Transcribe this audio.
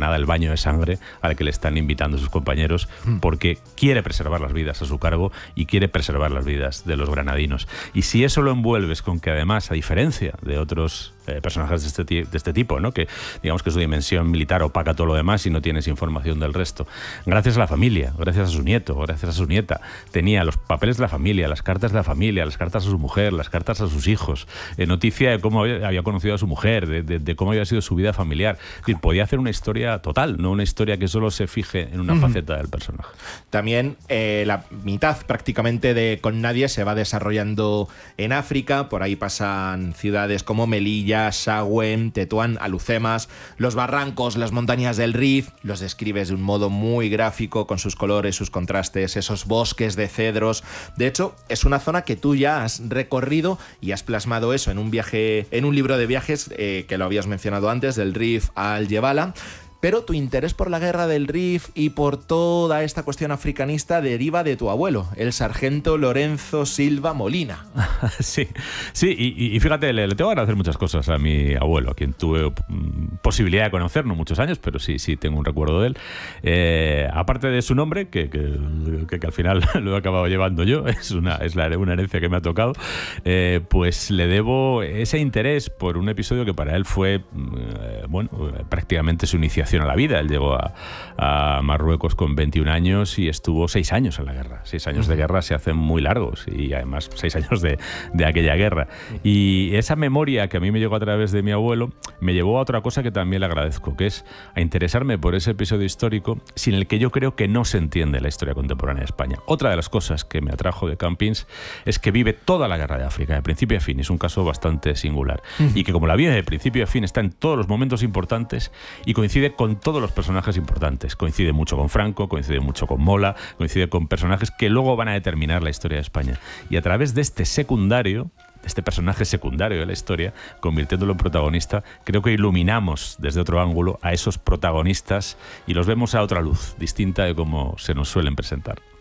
nada el baño de sangre al que le están invitando sus compañeros, porque quiere preservar las vidas a su cargo y quiere preservar las vidas de los granadinos. Y si eso lo envuelves con que además, a diferencia de otros personajes de este tipo, ¿no? Que digamos que su dimensión militar opaca todo lo demás y no tienes información del resto, gracias a la familia, gracias a su nieto, gracias a su nieta, tenía los papeles de la familia, las cartas de la familia, las cartas a su mujer, las cartas a sus hijos, noticia de cómo había conocido a su mujer, de cómo había sido su vida familiar. Es decir, podía hacer una historia total, no una historia que solo se fije en una faceta del personaje. También la mitad prácticamente de Con Nadie se va desarrollando en África. Por ahí pasan ciudades como Melilla, Sagüen, Tetuán, Alucemas, los barrancos, las montañas del Rif. Los describes de un modo muy gráfico, con sus colores, sus contrastes, esos bosques de cedros. De hecho, es una zona que tú ya has recorrido y has plasmado eso en un viaje, en un libro de viajes que lo habías mencionado antes, del Rif al Yebala. Pero tu interés por la guerra del Rif y por toda esta cuestión africanista deriva de tu abuelo, el sargento Lorenzo Silva Molina. Sí, y fíjate, le tengo que agradecer muchas cosas a mi abuelo, a quien tuve posibilidad de conocer, no muchos años, pero sí tengo un recuerdo de él. Aparte de su nombre, que al final lo he acabado llevando yo, es una herencia que me ha tocado, pues le debo ese interés por un episodio que para él fue, prácticamente su iniciación a la vida. Él llegó a Marruecos con 21 años y estuvo 6 años en la guerra. 6 años de guerra se hacen muy largos, y además 6 años de aquella guerra. Y esa memoria que a mí me llegó a través de mi abuelo me llevó a otra cosa que también le agradezco, que es a interesarme por ese episodio histórico sin el que yo creo que no se entiende la historia contemporánea de España. Otra de las cosas que me atrajo de Campins es que vive toda la guerra de África, de principio a fin. Es un caso bastante singular. Y que como la vive de principio a fin, está en todos los momentos importantes y coincide con todos los personajes importantes. Coincide mucho con Franco, coincide mucho con Mola, coincide con personajes que luego van a determinar la historia de España. Y a través de este personaje secundario de la historia, convirtiéndolo en protagonista, creo que iluminamos desde otro ángulo a esos protagonistas y los vemos a otra luz, distinta de cómo se nos suelen presentar.